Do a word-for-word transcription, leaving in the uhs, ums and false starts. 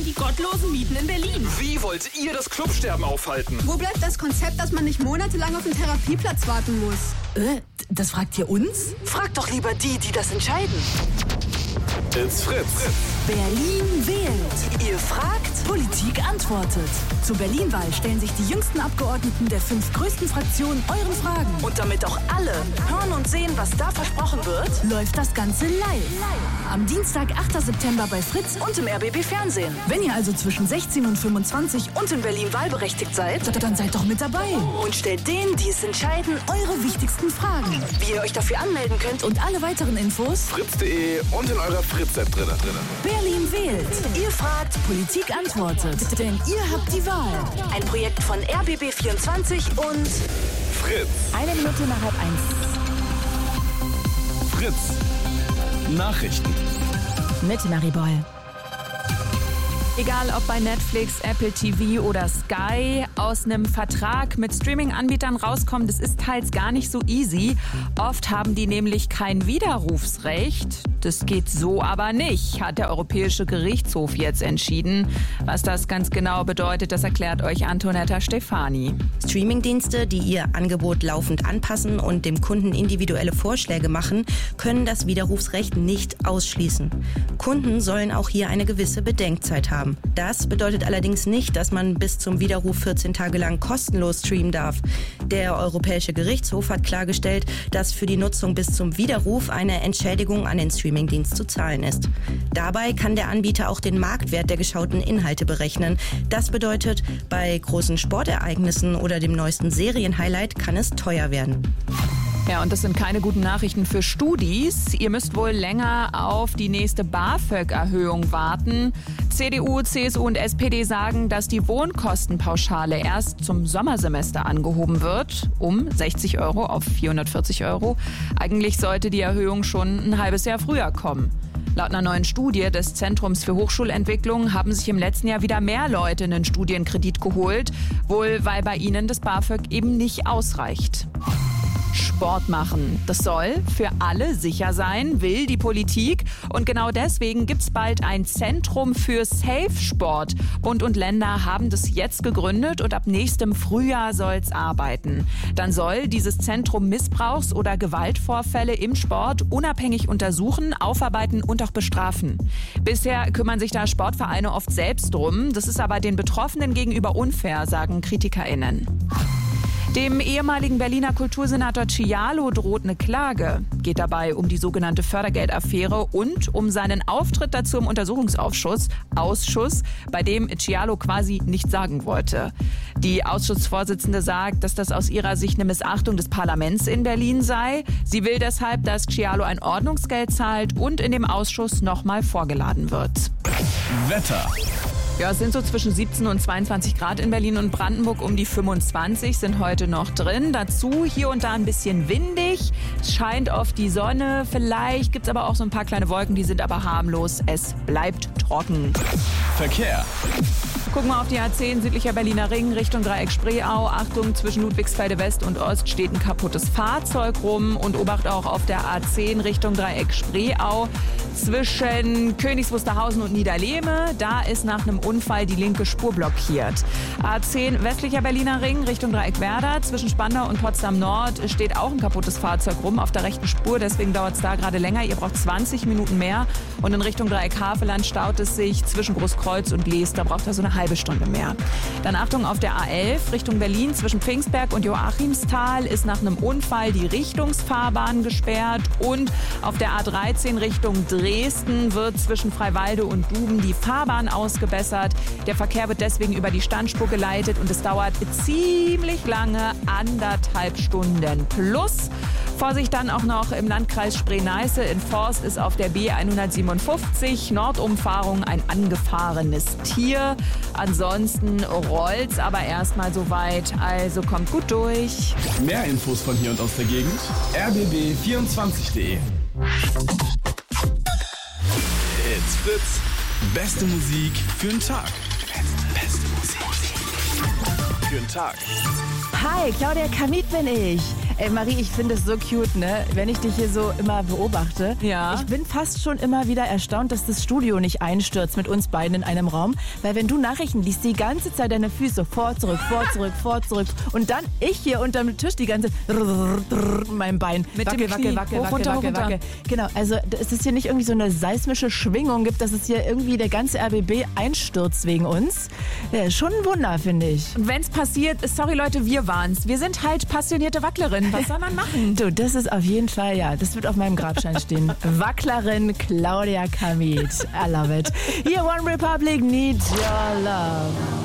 die gottlosen Mieten in Berlin. Wie wollt ihr das Clubsterben aufhalten? Wo bleibt das Konzept, dass man nicht monatelang auf den Therapieplatz warten muss? Äh, das fragt ihr uns? Fragt doch lieber die, die das entscheiden. It's Fritz. Berlin wählt. Ihr fragt, Politik antwortet. Zur Berlin-Wahl stellen sich die jüngsten Abgeordneten der fünf größten Fraktionen euren Fragen. und damit auch alle hören und sehen, was da versprochen wird, Läuft das Ganze live. Am Dienstag, achter September bei Fritz. und im R B B Fernsehen. Wenn ihr also zwischen sechzehn und fünfundzwanzig Und in Berlin wahlberechtigt seid, dann seid doch mit dabei. und stellt denen, die es entscheiden, Eure wichtigsten Fragen. wie ihr euch dafür anmelden könnt. Und alle weiteren Infos. fritz punkt de und in eurer Fritz-App drin. Berlin wählt. Ihr fragt, Politik antwortet. Denn ihr habt die Wahl. ein Projekt von R B B vierundzwanzig und Fritz. Eine Minute nach halb eins. Fritz. Nachrichten. Mit Marie Boll. Egal ob bei Netflix, Apple T V oder Sky, aus einem Vertrag mit Streaming-Anbietern rauskommen, das ist teils gar nicht so easy. Oft haben die nämlich kein Widerrufsrecht. Das geht so aber nicht, hat der Europäische Gerichtshof jetzt entschieden. Was das ganz genau bedeutet, das erklärt euch Antonetta Stefani. Streamingdienste, die ihr Angebot laufend anpassen und dem Kunden individuelle Vorschläge machen, können das Widerrufsrecht nicht ausschließen. Kunden sollen auch hier eine gewisse Bedenkzeit haben. Das bedeutet allerdings nicht, dass man bis zum Widerruf vierzehn Tage lang kostenlos streamen darf. Der Europäische Gerichtshof hat klargestellt, dass für die Nutzung bis zum Widerruf eine Entschädigung an den Streamingdienst zu zahlen ist. Dabei kann der Anbieter auch den Marktwert der geschauten Inhalte berechnen. Das bedeutet, bei großen Sportereignissen oder dem neuesten Serienhighlight kann es teuer werden. Ja, und das sind keine guten Nachrichten für Studis. Ihr müsst wohl länger auf die nächste BAföG-Erhöhung warten. C D U, C S U und S P D sagen, dass die Wohnkostenpauschale erst zum Sommersemester angehoben wird, um sechzig Euro auf vierhundertvierzig Euro. Eigentlich sollte die Erhöhung schon ein halbes Jahr früher kommen. Laut einer neuen Studie des Zentrums für Hochschulentwicklung haben sich im letzten Jahr wieder mehr Leute einen Studienkredit geholt, wohl weil bei ihnen das BAföG eben nicht ausreicht. Sport machen. Das soll für alle sicher sein, will die Politik. Und genau deswegen gibt es bald ein Zentrum für Safe-Sport. Bund und Länder haben das jetzt gegründet und ab nächstem Frühjahr soll es arbeiten. Dann soll dieses Zentrum Missbrauchs- oder Gewaltvorfälle im Sport unabhängig untersuchen, aufarbeiten und auch bestrafen. Bisher kümmern sich da Sportvereine oft selbst drum. Das ist aber den Betroffenen gegenüber unfair, sagen KritikerInnen. Dem ehemaligen Berliner Kultursenator Schialo droht eine Klage. Geht dabei um die sogenannte Fördergeldaffäre und um seinen Auftritt dazu im Untersuchungsausschuss, Ausschuss, bei dem Schialo quasi nichts sagen wollte. Die Ausschussvorsitzende sagt, dass das aus ihrer Sicht eine Missachtung des Parlaments in Berlin sei. Sie will deshalb, dass Schialo ein Ordnungsgeld zahlt und in dem Ausschuss nochmal vorgeladen wird. Wetter. Ja, es sind so zwischen siebzehn und zweiundzwanzig Grad in Berlin und Brandenburg, um die fünfundzwanzig sind heute noch drin. Dazu hier und da ein bisschen windig, es scheint oft die Sonne, vielleicht gibt es aber auch so ein paar kleine Wolken, die sind aber harmlos. Es bleibt trocken. Verkehr. Gucken wir auf die A zehn, südlicher Berliner Ring, Richtung Dreieck Spreeau. Achtung, zwischen Ludwigsfelde West und Ost steht ein kaputtes Fahrzeug rum. Und Obacht auch auf der A zehn Richtung Dreieck Spreeau. Zwischen Königs Wusterhausen und Niederlehme, da ist nach einem Unfall die linke Spur blockiert. A zehn, westlicher Berliner Ring, Richtung Dreieck Werder. Zwischen Spandau und Potsdam Nord steht auch ein kaputtes Fahrzeug rum auf der rechten Spur. Deswegen dauert es da gerade länger. Ihr braucht zwanzig Minuten mehr. Und in Richtung Dreieck Havelland staut es sich zwischen Großkreuz und Lees. Da braucht er so eine halbe Stunde mehr. Dann Achtung auf der A elf Richtung Berlin zwischen Pfingstberg und Joachimsthal ist nach einem Unfall die Richtungsfahrbahn gesperrt und auf der A dreizehn Richtung Dresden wird zwischen Freiwalde und Duben die Fahrbahn ausgebessert. Der Verkehr wird deswegen über die Standspur geleitet und es dauert ziemlich lange, anderthalb Stunden plus. Vorsicht dann auch noch im Landkreis Spree-Neiße. In Forst ist auf der B hundertsiebenundfünfzig Nordumfahrung ein angefahrenes Tier. Ansonsten rollt's aber erstmal soweit. Also kommt gut durch. Mehr Infos von hier und aus der Gegend. r b b vierundzwanzig punkt de. It's Fritz. Beste Musik für den Tag. Beste Musik für den Tag. Hi, Claudia Kamit bin ich. Ey Marie, ich finde es so cute, ne? Wenn ich dich hier so immer beobachte. Ja. Ich bin fast schon immer wieder erstaunt, dass das Studio nicht einstürzt mit uns beiden in einem Raum. Weil wenn du Nachrichten liest, die ganze Zeit deine Füße vor, zurück, vor, zurück, vor, zurück. Und dann ich hier unterm Tisch die ganze Zeit mit meinem Bein. Mit wackel, dem Knie. wackel, wackel, Hoch, wackel, runter, wackel, runter. wackel. Genau, also es ist hier nicht irgendwie so eine seismische Schwingung gibt, dass es hier irgendwie der ganze R B B einstürzt wegen uns. Ja, schon ein Wunder, finde ich. Und wenn es passiert, sorry Leute, wir waren's. Wir sind halt passionierte Wacklerinnen. Was soll man machen? Du, das ist auf jeden Fall, ja, das wird auf meinem Grabstein stehen. Wacklerin Claudia Kamit. I love it. Hier One Republic, Need Your Love.